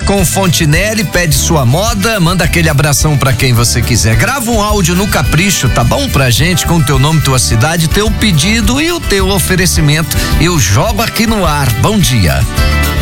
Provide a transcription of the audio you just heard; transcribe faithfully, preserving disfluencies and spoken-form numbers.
com Fontinelli, pede sua moda, manda aquele abração pra quem você quiser. Grava um áudio no Capricho, tá bom? Pra gente, com teu nome, tua cidade, teu pedido e o teu oferecimento. Eu jogo aqui no ar. Bom dia.